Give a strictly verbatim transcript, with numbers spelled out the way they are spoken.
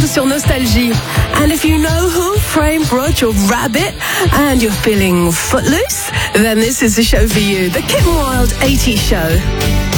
sur Nostalgie. And if you know who framed Roger Rabbit and you're feeling footloose, then this is the show for you. The Kim Wilde eighties Show.